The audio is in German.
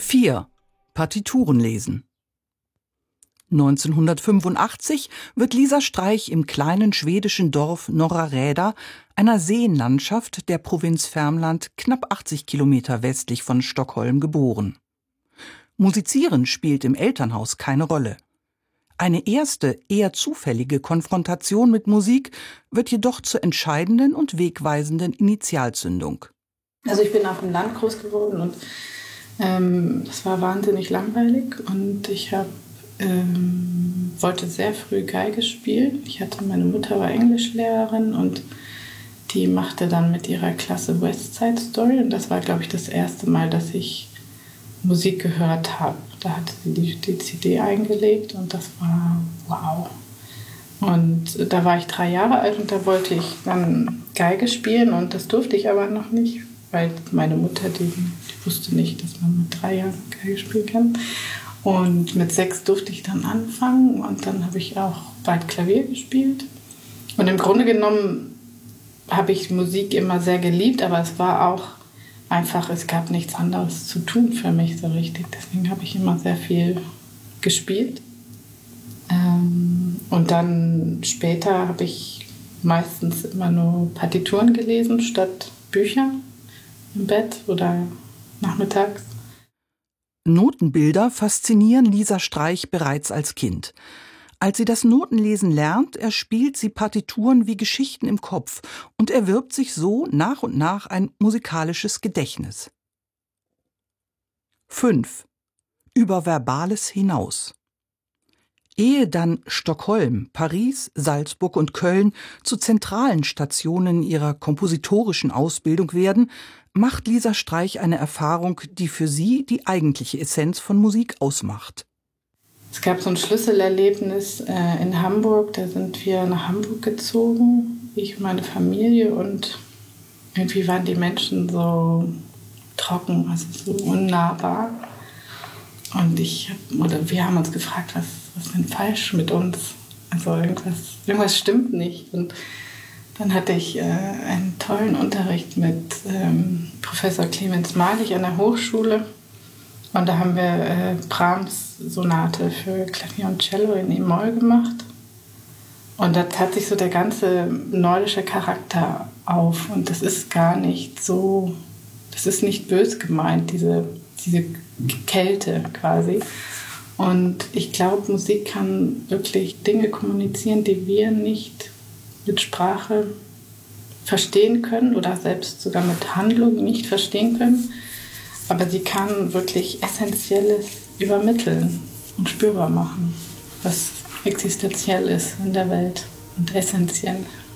4. Partituren lesen. 1985 wird Lisa Streich im kleinen schwedischen Dorf Norra Räda, einer Seenlandschaft der Provinz Värmland, knapp 80 Kilometer westlich von Stockholm, geboren. Musizieren spielt im Elternhaus keine Rolle. Eine erste, eher zufällige Konfrontation mit Musik wird jedoch zur entscheidenden und wegweisenden Initialzündung. Also ich bin auf dem Land groß geworden und das war wahnsinnig langweilig und ich wollte sehr früh Geige spielen. Meine Mutter war Englischlehrerin und die machte dann mit ihrer Klasse West Side Story und das war, glaube ich, das erste Mal, dass ich Musik gehört habe. Da hatte sie die CD eingelegt und das war wow. Und da war ich 3 Jahre alt und da wollte ich dann Geige spielen und das durfte ich aber noch nicht, weil meine Mutter, die wusste nicht, dass man mit 3 Jahren Geige spielen kann. Und mit 6 durfte ich dann anfangen und dann habe ich auch bald Klavier gespielt. Und im Grunde genommen habe ich Musik immer sehr geliebt, aber es war auch einfach, es gab nichts anderes zu tun für mich so richtig. Deswegen habe ich immer sehr viel gespielt. Und dann später habe ich meistens immer nur Partituren gelesen statt Bücher im Bett oder nachmittags. Notenbilder faszinieren Lisa Streich bereits als Kind. Als sie das Notenlesen lernt, erspielt sie Partituren wie Geschichten im Kopf und erwirbt sich so nach und nach ein musikalisches Gedächtnis. 5. Über Verbales hinaus. Ehe dann Stockholm, Paris, Salzburg und Köln zu zentralen Stationen ihrer kompositorischen Ausbildung werden, macht Lisa Streich eine Erfahrung, die für sie die eigentliche Essenz von Musik ausmacht. Es gab so ein Schlüsselerlebnis in Hamburg, da sind wir nach Hamburg gezogen, ich und meine Familie, und irgendwie waren die Menschen so trocken, also so unnahbar. Und wir haben uns gefragt, was ist denn falsch mit uns? Also irgendwas stimmt nicht. Und dann hatte ich einen tollen Unterricht mit Professor Clemens Malich an der Hochschule. Und da haben wir Brahms Sonate für Klavier und Cello in E-Moll gemacht. Und da tat sich so der ganze nordische Charakter auf. Und das ist gar nicht so, das ist nicht bös gemeint, diese Kälte quasi. Und ich glaube, Musik kann wirklich Dinge kommunizieren, die wir nicht mit Sprache verstehen können oder selbst sogar mit Handlung nicht verstehen können. Aber sie kann wirklich Essentielles übermitteln und spürbar machen, was existenziell ist in der Welt und essentiell.